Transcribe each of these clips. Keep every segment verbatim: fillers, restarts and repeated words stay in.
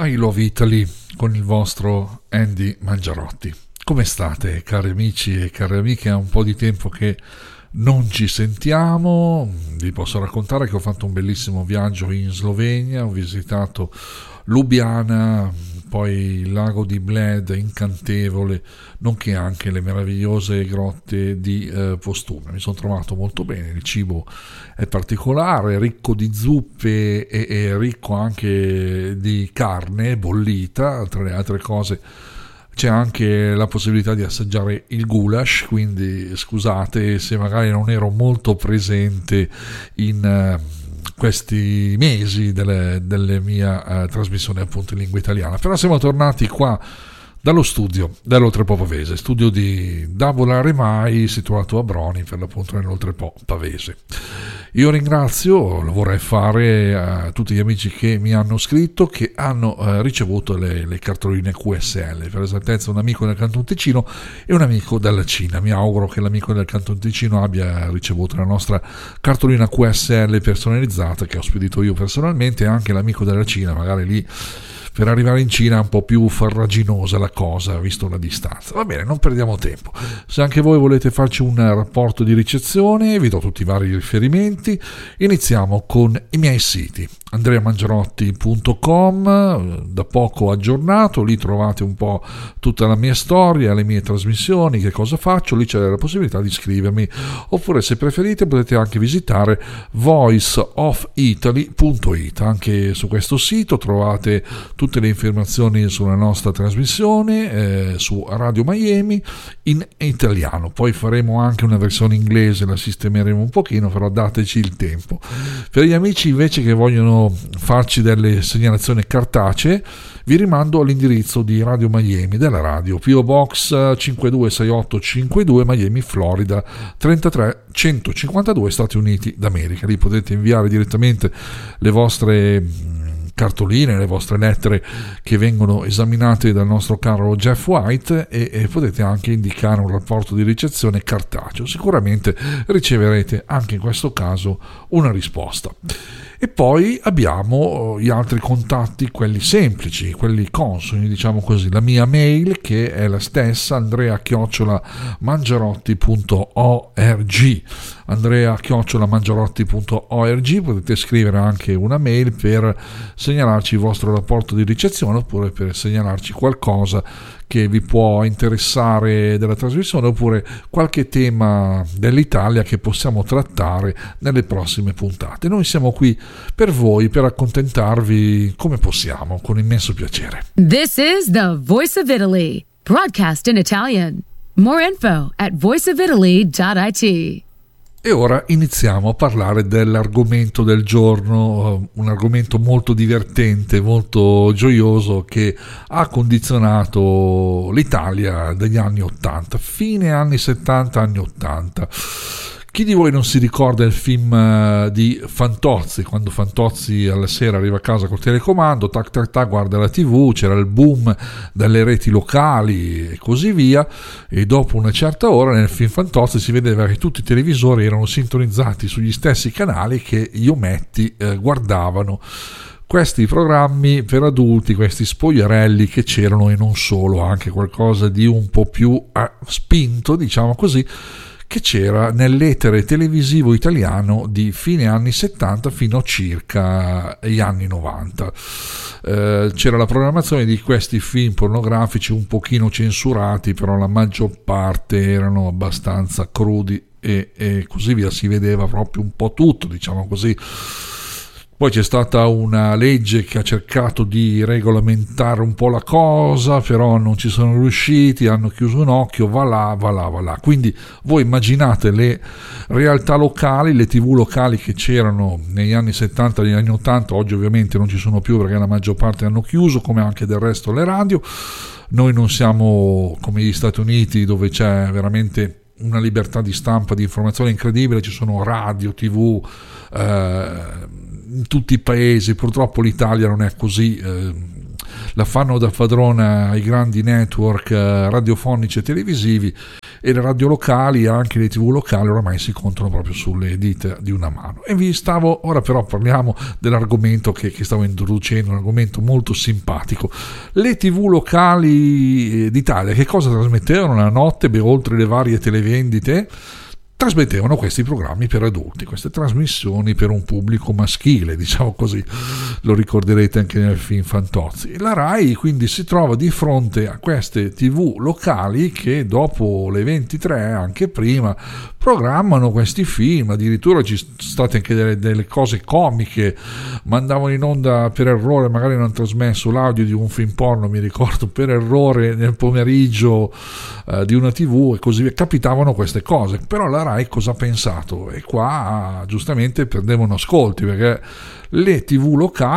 I Love Italy con il vostro Andy Mangiarotti. Come state, cari amici e cari amiche? È un po' di tempo che non ci sentiamo. Vi posso raccontare che ho fatto un bellissimo viaggio in Slovenia, ho visitato Lubiana, poi il lago di Bled, incantevole, nonché anche le meravigliose grotte di eh, Postume. Mi sono trovato molto bene, il cibo è particolare, ricco di zuppe e, e ricco anche di carne bollita, tra le altre cose. C'è anche la possibilità di assaggiare il goulash, quindi scusate se magari non ero molto presente in uh, questi mesi delle, delle mia uh, trasmissione appunto in lingua italiana, però siamo tornati qua dallo studio dell'Oltrepo Pavese, studio di Da Volare Mai, situato a Broni, per l'appunto nell'Oltrepo Pavese. Io ringrazio, lo vorrei fare a tutti gli amici che mi hanno scritto, che hanno eh, ricevuto le, le cartoline Q S L, per esattezza un amico del Canton Ticino e un amico della Cina. Mi auguro che l'amico del Canton Ticino abbia ricevuto la nostra cartolina Q S L personalizzata che ho spedito io personalmente, e anche l'amico della Cina, magari lì per arrivare in Cina è un po' più farraginosa la cosa, visto la distanza. Va bene, non perdiamo tempo. Se anche voi volete farci un rapporto di ricezione, vi do tutti i vari riferimenti. Iniziamo con i miei siti. andrea mangiarotti punto com, da poco aggiornato, lì trovate un po' tutta la mia storia, le mie trasmissioni, che cosa faccio, lì c'è la possibilità di iscrivermi, oppure se preferite potete anche visitare voice of italy punto it. Anche su questo sito trovate tutte le informazioni sulla nostra trasmissione eh, su Radio Miami in italiano. Poi faremo anche una versione inglese, la sistemeremo un pochino, però dateci il tempo. Per gli amici invece che vogliono farci delle segnalazioni cartacee, vi rimando all'indirizzo di Radio Miami della radio, P O Box cinque due sei otto cinque due, Miami, Florida trentatré centocinquantadue, Stati Uniti d'America. Lì potete inviare direttamente le vostre cartoline, le vostre lettere, che vengono esaminate dal nostro caro Jeff White, e, e potete anche indicare un rapporto di ricezione cartaceo. Sicuramente riceverete anche in questo caso una risposta. E poi abbiamo gli altri contatti, quelli semplici, quelli consoni, diciamo così. La mia mail, che è la stessa, andrea chiocciola mangiarotti punto org, andrea chiocciola mangiarotti punto org. Potete scrivere anche una mail per segnalarci il vostro rapporto di ricezione, oppure per segnalarci qualcosa che vi può interessare della trasmissione, oppure qualche tema dell'Italia che possiamo trattare nelle prossime puntate. Noi siamo qui per voi, per accontentarvi come possiamo, con immenso piacere. This is the Voice of Italy, broadcast in Italian. More info at voice of italy dot it. E ora iniziamo a parlare dell'argomento del giorno, un argomento molto divertente, molto gioioso, che ha condizionato l'Italia degli anni ottanta, fine anni settanta, anni ottanta. Chi di voi non si ricorda il film di Fantozzi, quando Fantozzi alla sera arriva a casa col telecomando, tac tac tac, guarda la tivù, c'era il boom delle reti locali e così via, e dopo una certa ora nel film Fantozzi si vedeva che tutti i televisori erano sintonizzati sugli stessi canali che gli ometti eh, guardavano questi programmi per adulti, questi spogliarelli che c'erano, e non solo, anche qualcosa di un po' più eh, spinto, diciamo così, che c'era nell'etere televisivo italiano di fine anni settanta fino a circa gli anni novanta. Eh, c'era la programmazione di questi film pornografici un pochino censurati, però la maggior parte erano abbastanza crudi e, e così via, si vedeva proprio un po' tutto, diciamo così. Poi c'è stata una legge che ha cercato di regolamentare un po' la cosa, però non ci sono riusciti, hanno chiuso un occhio, va là, va là, va là. Quindi voi immaginate le realtà locali, le tivù locali che c'erano negli anni settanta e negli anni ottanta, oggi ovviamente non ci sono più perché la maggior parte hanno chiuso, come anche del resto le radio. Noi non siamo come gli Stati Uniti, dove c'è veramente una libertà di stampa, di informazione incredibile, ci sono radio, tivù, eh, in tutti i paesi. Purtroppo l'Italia non è così, eh, la fanno da padrona i grandi network eh, radiofonici e televisivi, e le radio locali, anche le tv locali, oramai si contano proprio sulle dita di una mano. E vi stavo, ora però parliamo dell'argomento che, che stavo introducendo, un argomento molto simpatico. Le tv locali d'Italia che cosa trasmettevano la notte? Beh, oltre le varie televendite, trasmettevano questi programmi per adulti, queste trasmissioni per un pubblico maschile, diciamo così, lo ricorderete anche nel film Fantozzi. La Rai quindi si trova di fronte a queste tv locali che dopo le ventitré, anche prima, programmano questi film, addirittura ci sono state anche delle, delle cose comiche, mandavano in onda per errore, magari non hanno trasmesso l'audio di un film porno, mi ricordo, per errore nel pomeriggio eh, di una tv e così via, capitavano queste cose, però la Rai cosa ha pensato? E qua giustamente perdevano ascolti, perché le tv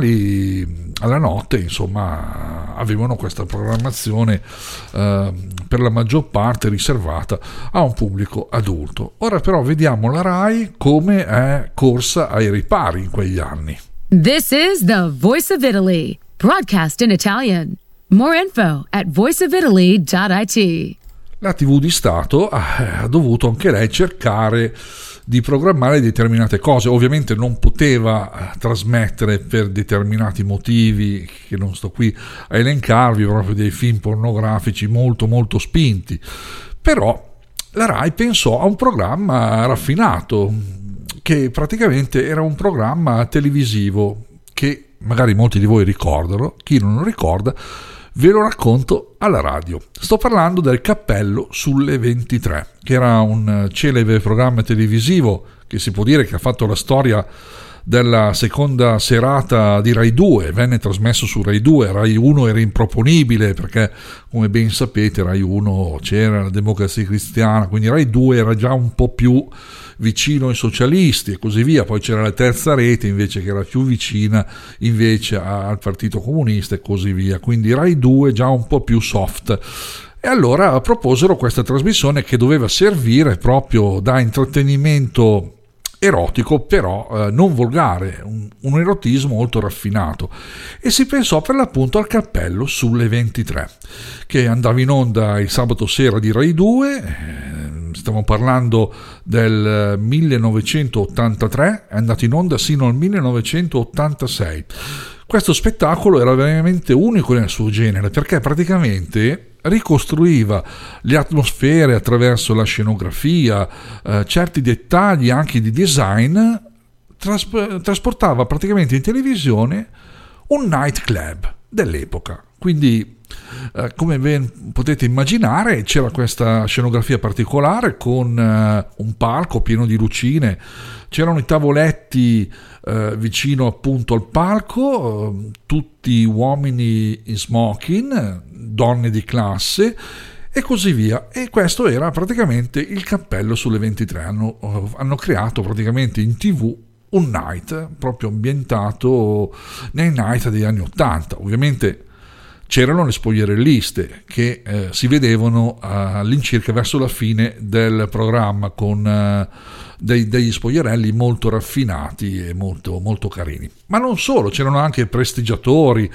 locali alla notte insomma avevano questa programmazione eh, per la maggior parte riservata a un pubblico adulto. Ora però vediamo la Rai come è corsa ai ripari in quegli anni. This is the Voice of Italy, broadcast in Italian. More info at voice of italy dot it. La tv di Stato ha dovuto anche lei cercare di programmare determinate cose. Ovviamente non poteva trasmettere per determinati motivi che non sto qui a elencarvi, proprio dei film pornografici molto molto spinti, però la Rai pensò a un programma raffinato che praticamente era un programma televisivo che magari molti di voi ricordano, chi non lo ricorda ve lo racconto alla radio. Sto parlando del Cappello sulle ventitré, che era un celebre programma televisivo che si può dire che ha fatto la storia della seconda serata di Rai due, venne trasmesso su Rai due. Rai uno era improponibile perché, come ben sapete, Rai uno c'era la Democrazia Cristiana, quindi Rai due era già un po' più vicino ai socialisti e così via. Poi c'era la terza rete invece che era più vicina invece al Partito Comunista e così via, quindi Rai due già un po' più soft. E allora proposero questa trasmissione che doveva servire proprio da intrattenimento erotico, però eh, non volgare, un, un erotismo molto raffinato, e si pensò per l'appunto al Cappello sulle ventitré, che andava in onda il sabato sera di Rai due. eh, stiamo parlando del millenovecentottantatré, è andato in onda sino al millenovecentottantasei. Questo spettacolo era veramente unico nel suo genere, perché praticamente ricostruiva le atmosfere attraverso la scenografia, eh, certi dettagli anche di design, tras- trasportava praticamente in televisione un nightclub dell'epoca. Quindi, eh, come ben potete immaginare, c'era questa scenografia particolare con eh, un palco pieno di lucine, c'erano i tavoletti eh, vicino appunto al palco, eh, tutti uomini in smoking, donne di classe e così via, e questo era praticamente il Cappello sulle ventitré. Hanno, hanno creato praticamente in tv un night proprio ambientato nei night degli anni ottanta. Ovviamente c'erano le spogliarelliste che eh, si vedevano uh, all'incirca verso la fine del programma con uh, dei, degli spogliarelli molto raffinati e molto, molto carini. Ma non solo, c'erano anche prestigiatori,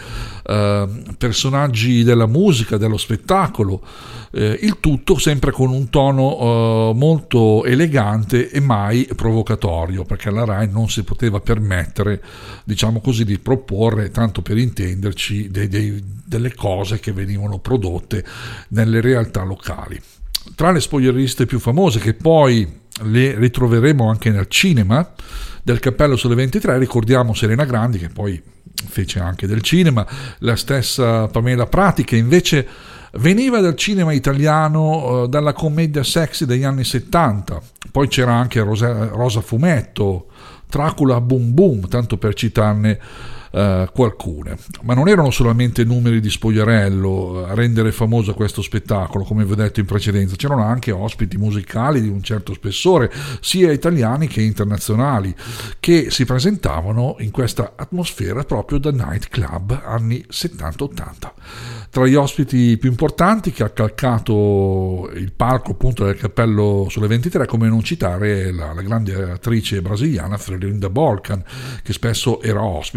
uh, personaggi della musica, dello spettacolo, eh, il tutto sempre con un tono uh, molto elegante e mai provocatorio, perché la Rai non si poteva permettere, diciamo così, di proporre, tanto per intenderci, dei, dei, delle cose che venivano prodotte nelle realtà locali. Tra le spogliarelliste più famose, che poi le ritroveremo anche nel cinema del Cappello sulle ventitré, ricordiamo Serena Grandi, che poi fece anche del cinema, la stessa Pamela Prati, che invece veniva dal cinema italiano, dalla commedia sexy degli anni settanta. Poi c'era anche Rosa, Rosa Fumetto, Dracula Boom Boom, tanto per citarne Uh, qualcune. Ma non erano solamente numeri di spogliarello a rendere famoso questo spettacolo, come vi ho detto in precedenza, c'erano anche ospiti musicali di un certo spessore, sia italiani che internazionali, che si presentavano in questa atmosfera proprio da nightclub anni settanta ottanta. Tra gli ospiti più importanti che ha calcato il palco appunto del Cappello sulle ventitré, come non citare la, la grande attrice brasiliana Fredrinda Bolkan, che spesso era ospite appunto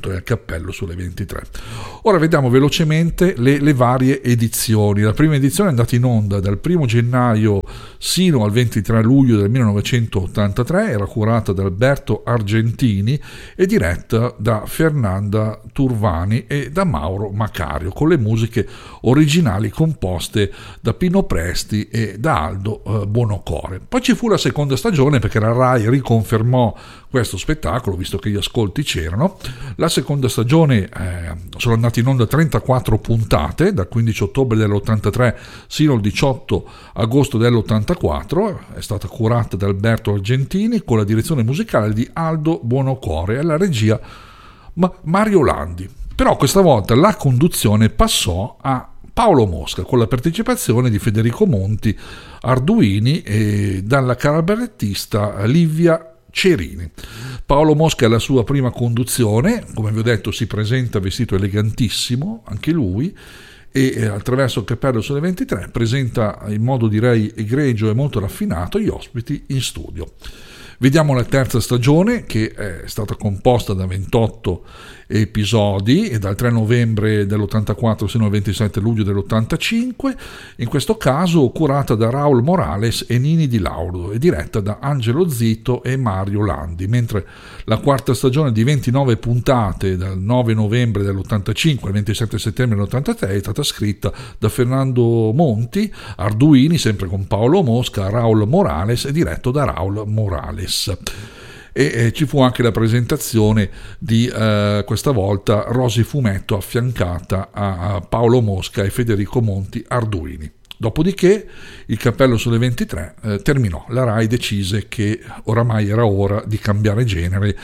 appunto è il Cappello sulle ventitré. Ora vediamo velocemente le, le varie edizioni. La prima edizione è andata in onda dal primo gennaio sino al ventitré luglio del millenovecentottantatré, era curata da Alberto Argentini e diretta da Fernanda Turvani e da Mauro Macario, con le musiche originali composte da Pino Presti e da Aldo eh, Buonocore. Poi ci fu la seconda stagione, perché la Rai riconfermò questo spettacolo, visto che gli ascolti c'erano. La seconda stagione eh, sono andate in onda trentaquattro puntate, dal quindici ottobre dell'ottantatré sino al diciotto agosto dell'ottantaquattro, è stata curata da Alberto Argentini con la direzione musicale di Aldo Buonocore e alla regia Ma- Mario Landi. Però questa volta la conduzione passò a Paolo Mosca, con la partecipazione di Federico Monti, Arduini e dalla cabarettista Livia Cerini. Paolo Mosca è la sua prima conduzione, come vi ho detto si presenta vestito elegantissimo anche lui, e attraverso il Cappello sulle ventitré presenta in modo direi egregio e molto raffinato gli ospiti in studio. Vediamo la terza stagione, che è stata composta da ventotto episodi e dal tre novembre dell'ottantaquattro sino al ventisette luglio dell'ottantacinque, in questo caso curata da Raul Morales e Nini Di Lauro e diretta da Angelo Zito e Mario Landi, mentre la quarta stagione di ventinove puntate dal nove novembre dell'ottantacinque al ventisette settembre dell'ottantatré è stata scritta da Fernando Monti, Arduini sempre con Paolo Mosca, Raul Morales e diretto da Raul Morales. E eh, ci fu anche la presentazione di eh, questa volta Rosy Fumetto affiancata a, a Paolo Mosca e Federico Monti Arduini. Dopodiché il Cappello sulle ventitré eh, terminò. La Rai decise che oramai era ora di cambiare genere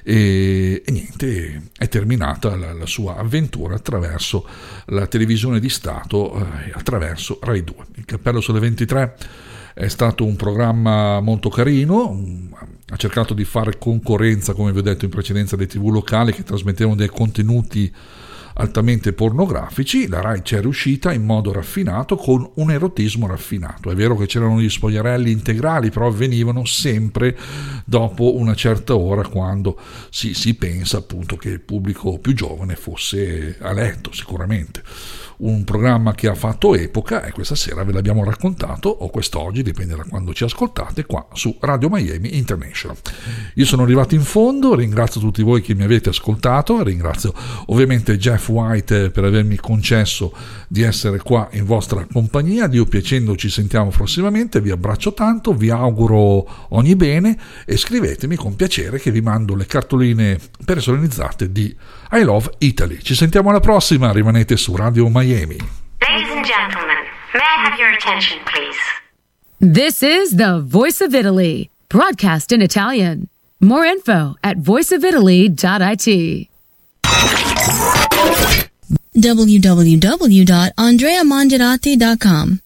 e, e niente, è terminata la, la sua avventura attraverso la televisione di Stato, eh, attraverso Rai due. Il Cappello sulle ventitré è stato un programma molto carino, ha cercato di fare concorrenza, come vi ho detto in precedenza, alle tivù locali che trasmettevano dei contenuti altamente pornografici. La Rai ci è riuscita in modo raffinato, con un erotismo raffinato. È vero che c'erano gli spogliarelli integrali, però avvenivano sempre dopo una certa ora, quando si, si pensa appunto che il pubblico più giovane fosse a letto. Sicuramente un programma che ha fatto epoca, e questa sera ve l'abbiamo raccontato, o quest'oggi, dipende da quando ci ascoltate, qua su Radio Miami International. Io sono arrivato in fondo, ringrazio tutti voi che mi avete ascoltato, ringrazio ovviamente Jeff White per avermi concesso di essere qua in vostra compagnia. Dio piacendo ci sentiamo prossimamente, vi abbraccio tanto, vi auguro ogni bene e scrivetemi con piacere che vi mando le cartoline personalizzate di I Love Italy. Ci sentiamo alla prossima, rimanete su Radio Miami. Ladies and gentlemen, may I have your attention, please? This is the Voice of Italy, broadcast in Italian. More info at voice of italy dot it. w w w dot andrea mangiarati dot com